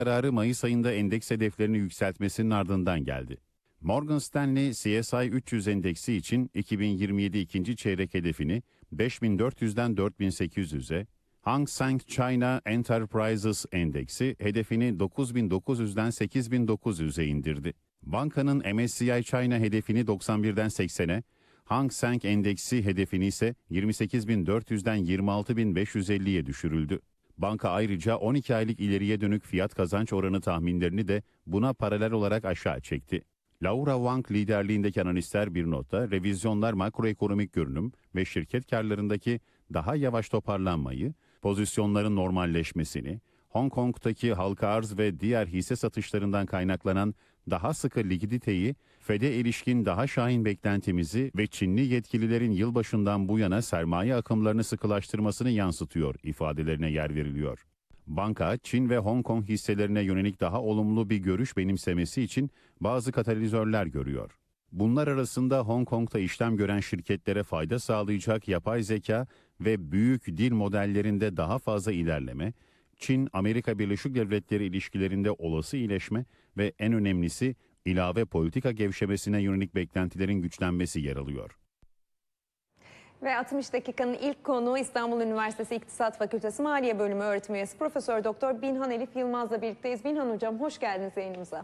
Kararı Mayıs ayında endeks hedeflerini yükseltmesinin ardından geldi. Morgan Stanley CSI 300 endeksi için 2027 ikinci çeyrek hedefini 5400'den 4800'e, Hang Seng China Enterprises endeksi hedefini 9900'den 8900'e indirdi. Bankanın MSCI China hedefini 91'den 80'e, Hang Seng endeksi hedefini ise 28.400'den 26.550'ye düşürüldü. Banka ayrıca 12 aylık ileriye dönük fiyat kazanç oranı tahminlerini de buna paralel olarak aşağı çekti. Laura Wang liderliğindeki analistler bir notta revizyonlar makroekonomik görünüm ve şirket karlarındaki daha yavaş toparlanmayı, pozisyonların normalleşmesini, Hong Kong'taki halka arz ve diğer hisse satışlarından kaynaklanan daha sıkı likiditeyi, Fed'e ilişkin daha şahin beklentimizi ve Çinli yetkililerin yılbaşından bu yana sermaye akımlarını sıkılaştırmasını yansıtıyor ifadelerine yer veriliyor. Banka, Çin ve Hong Kong hisselerine yönelik daha olumlu bir görüş benimsemesi için bazı katalizörler görüyor. Bunlar arasında Hong Kong'ta işlem gören şirketlere fayda sağlayacak yapay zeka ve büyük dil modellerinde daha fazla ilerleme, Çin-Amerika Birleşik Devletleri ilişkilerinde olası iyileşme ve en önemlisi ilave politika gevşemesine yönelik beklentilerin güçlenmesi yer alıyor. Ve 60 dakikanın ilk konuğu İstanbul Üniversitesi İktisat Fakültesi Maliye Bölümü öğretim üyesi Profesör Doktor Binhan Elif Yılmaz'la birlikteyiz. Binhan Hocam hoş geldiniz yayınımıza.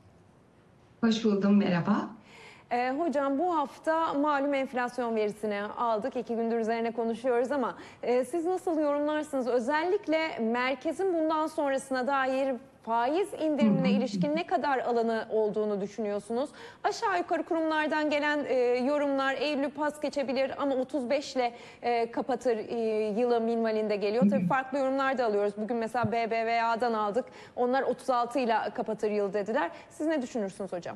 Hoş buldum, merhaba. Hocam bu hafta malum enflasyon verisini aldık. 2 gündür üzerine konuşuyoruz ama siz nasıl yorumlarsınız? Özellikle merkezin bundan sonrasına dair faiz indirimine ilişkin ne kadar alanı olduğunu düşünüyorsunuz? Aşağı yukarı kurumlardan gelen yorumlar Eylül'ü pas geçebilir ama 35 ile kapatır yılı minvalinde geliyor. Tabii farklı yorumlar da alıyoruz. Bugün mesela BBVA'dan aldık. Onlar 36 ile kapatır yıl dediler. Siz ne düşünürsünüz hocam?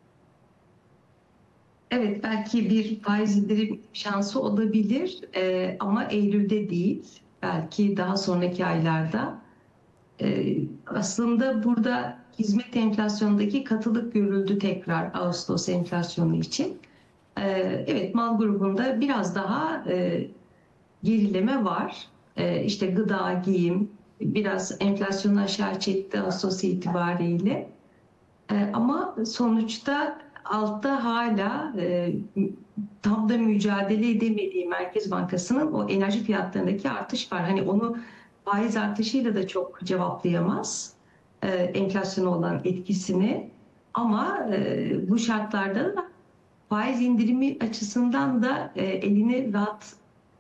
Evet, belki bir faiz indirim şansı olabilir ama Eylül'de değil. Belki daha sonraki aylarda. Aslında burada hizmet enflasyonundaki katılık görüldü tekrar Ağustos enflasyonu için. Evet, mal grubunda biraz daha gerileme var. İşte gıda, giyim biraz enflasyonu aşağı çekti Ağustos itibariyle. Ama sonuçta altta hala tam da mücadele edemediği Merkez Bankası'nın o enerji fiyatlarındaki artış var. Hani onu faiz artışıyla da çok cevaplayamaz enflasyona olan etkisini. Ama bu şartlarda da faiz indirimi açısından da elini rahat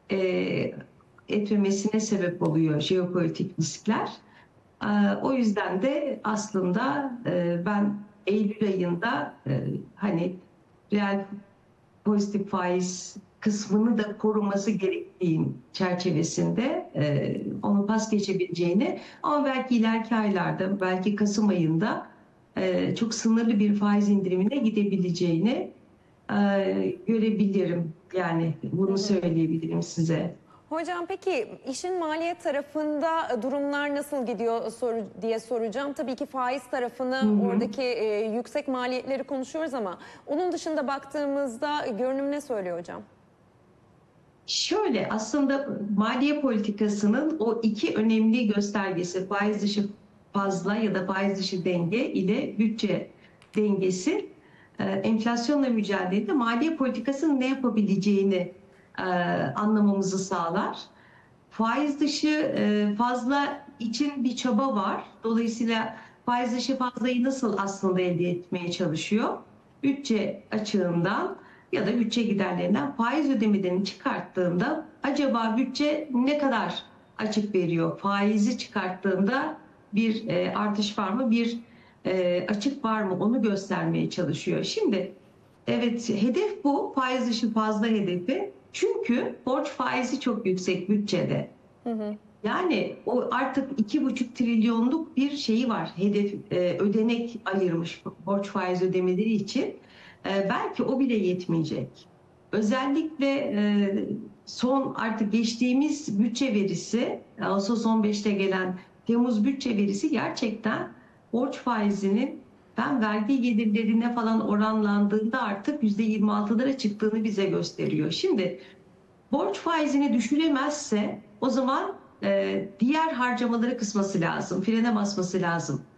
etmemesine sebep oluyor jeopolitik riskler. O yüzden de aslında ben Eylül ayında hani reel pozitif faiz kısmını da koruması gerektiğin çerçevesinde onu pas geçebileceğini ama belki ileriki aylarda belki Kasım ayında çok sınırlı bir faiz indirimine gidebileceğini görebilirim. Yani bunu söyleyebilirim size. Hocam peki işin maliyet tarafında durumlar nasıl gidiyor diye soracağım. Tabii ki faiz tarafını oradaki yüksek maliyetleri konuşuyoruz ama onun dışında baktığımızda görünüm ne söylüyor hocam? Şöyle aslında maliye politikasının o iki önemli göstergesi faiz dışı fazla ya da faiz dışı denge ile bütçe dengesi enflasyonla mücadelede maliye politikasının ne yapabileceğini anlamamızı sağlar. Faiz dışı fazla için bir çaba var. Dolayısıyla faiz dışı fazlayı nasıl aslında elde etmeye çalışıyor? Bütçe açığından ya da bütçe giderlerinden faiz ödemelerini çıkarttığında acaba bütçe ne kadar açık veriyor? Faizi çıkarttığında bir artış var mı? Bir açık var mı? Onu göstermeye çalışıyor. Şimdi evet hedef bu. Faiz dışı fazla hedefi. Çünkü borç faizi çok yüksek bütçede. Yani o artık 2,5 trilyonluk bir şeyi var. Hedef ödenek ayırmış borç faiz ödemeleri için. Belki o bile yetmeyecek. Özellikle son artık geçtiğimiz bütçe verisi, Ağustos 15'te gelen Temmuz bütçe verisi gerçekten borç faizinin vergi gelirlerine falan oranlandığında artık %26'lara çıktığını bize gösteriyor. Şimdi borç faizini düşüremezse o zaman diğer harcamaları kısması lazım, frene basması lazım.